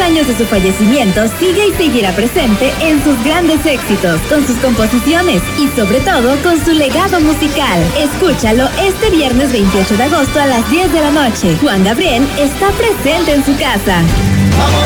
años de su fallecimiento, sigue y seguirá presente en sus grandes éxitos, con sus composiciones y sobre todo con su legado musical. Escúchalo este viernes 28 de agosto a las 10 de la noche. Juan Gabriel está presente en su casa. ¡Vamos!